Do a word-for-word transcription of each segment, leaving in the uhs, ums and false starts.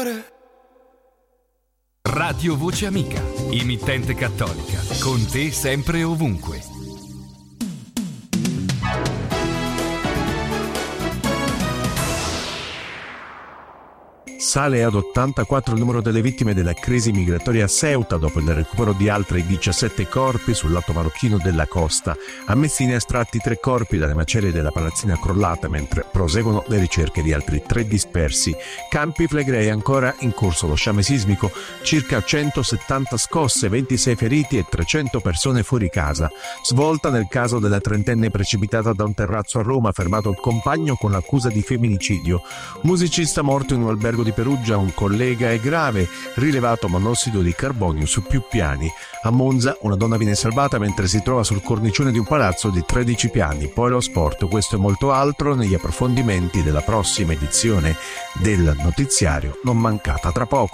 Radio Voce Amica, emittente cattolica, con te sempre e ovunque. Sale ad ottantaquattro il numero delle vittime della crisi migratoria a Ceuta dopo il recupero di altri diciassette corpi sul lato marocchino della costa. A Messina estratti tre corpi dalle macerie della palazzina crollata, mentre proseguono le ricerche di altri tre dispersi. Campi Flegrei ancora in corso lo sciame sismico, circa centosettanta scosse, ventisei feriti e trecento persone fuori casa. Svolta nel caso della trentenne precipitata da un terrazzo a Roma, fermato il compagno con l'accusa di femminicidio. Musicista morto in un albergo di Perugia, un collega è grave, rilevato monossido di carbonio su più piani. A Monza una donna viene salvata mentre si trova sul cornicione di un palazzo di tredici piani. Poi lo sport, questo e molto altro negli approfondimenti della prossima edizione del notiziario, non mancata tra poco.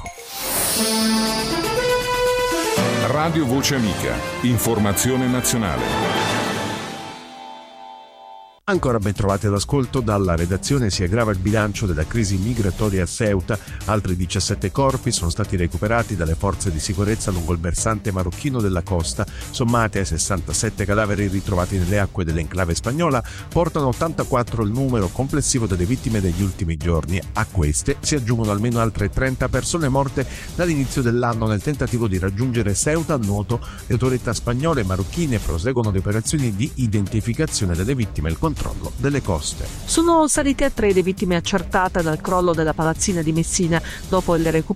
Radio Voce Amica, informazione nazionale. Ancora ben trovati all'ascolto. Dalla redazione si aggrava il bilancio della crisi migratoria a Ceuta. Altri diciassette corpi sono stati recuperati dalle forze di sicurezza lungo il versante marocchino della costa. Sommati ai sessantasette cadaveri ritrovati nelle acque dell'enclave spagnola, portano ottantaquattro il numero complessivo delle vittime degli ultimi giorni. A queste si aggiungono almeno altre trenta persone morte dall'inizio dell'anno nel tentativo di raggiungere Ceuta. A nuoto le autorità spagnole e marocchine proseguono le operazioni di identificazione delle vittime e il controllo delle coste. Sono salite a tre le vittime accertate dal crollo della palazzina di Messina dopo il recupero